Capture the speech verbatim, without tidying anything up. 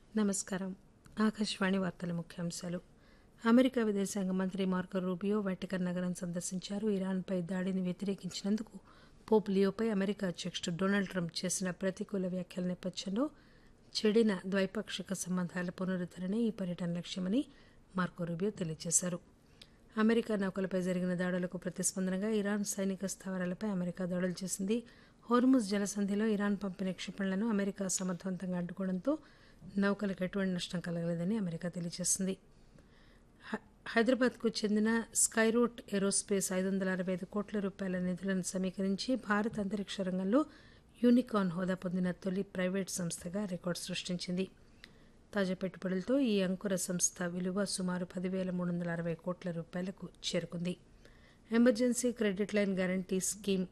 నమస్కారం. ఆకాశవాణి వార్తల ముఖ్యాంశాలు. అమెరికా విదేశాంగ మంత్రి మార్కో రూబియో వాటికన్ నగరం సందర్శించారు. ఇరాన్పై దాడిని వ్యతిరేకించినందుకు పోప్ లియోపై అమెరికా అధ్యక్షుడు డొనాల్డ్ ట్రంప్ చేసిన ప్రతికూల వ్యాఖ్యల నేపథ్యంలో చెడిన ద్వైపాక్షిక సంబంధాల పునరుద్దరణే ఈ పర్యటన లక్ష్యమని మార్కో రూబియో తెలియజేశారు. అమెరికా నౌకలపై జరిగిన దాడులకు ప్రతిస్పందనగా ఇరాన్ సైనిక స్థావరాలపై అమెరికా దాడులు చేసింది. హోర్ముజ్ జలసంధిలో ఇరాన్ పంపిన క్షిపణులను అమెరికా సమర్థవంతంగా అడ్డుకోవడంతో నౌకలకు ఎటువంటి నష్టం కలగలేదని అమెరికా తెలియజేసింది. హైదరాబాద్కు చెందిన స్కైరూట్ ఏరోస్పేస్ ఐదు వందల అరవై ఐదు కోట్ల రూపాయల నిధులను సమీకరించి భారత అంతరిక్ష రంగంలో యూనికార్న్ హోదా పొందిన తొలి ప్రైవేట్ సంస్థగా రికార్డు సృష్టించింది. తాజా పెట్టుబడులతో ఈ అంకుర సంస్థ విలువ సుమారు పదివేల మూడు వందల అరవై కోట్ల రూపాయలకు చేరుకుంది. Emergency credit line guarantee scheme